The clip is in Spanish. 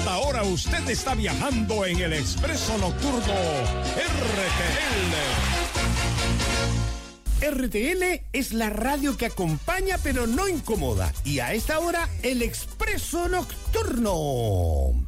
Ahora usted está viajando en el Expreso Nocturno RTL. RTL es la radio que acompaña pero no incomoda. Y a esta hora, el Expreso Nocturno.